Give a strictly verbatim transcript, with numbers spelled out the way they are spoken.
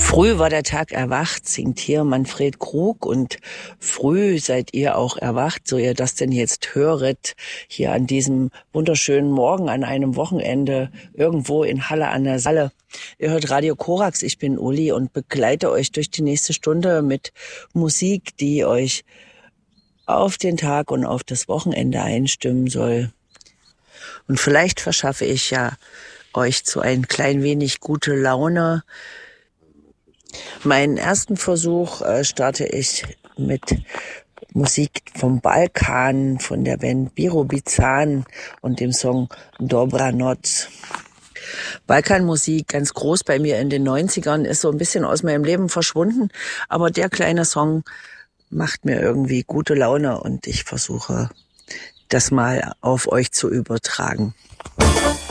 Früh war der Tag erwacht, singt hier Manfred Krug, und früh seid ihr auch erwacht, so ihr das denn jetzt höret, hier an diesem wunderschönen Morgen, an einem Wochenende, irgendwo in Halle an der Saale. Ihr hört Radio Korax, ich bin Uli und begleite euch durch die nächste Stunde mit Musik, die euch auf den Tag und auf das Wochenende einstimmen soll. Und vielleicht verschaffe ich ja euch zu ein klein wenig gute Laune. Meinen ersten Versuch äh, starte ich mit Musik vom Balkan, von der Band Birobizan und dem Song Dobra Noc. Balkanmusik, ganz groß bei mir in den neunzigern, ist so ein bisschen aus meinem Leben verschwunden, aber der kleine Song macht mir irgendwie gute Laune und ich versuche, das mal auf euch zu übertragen.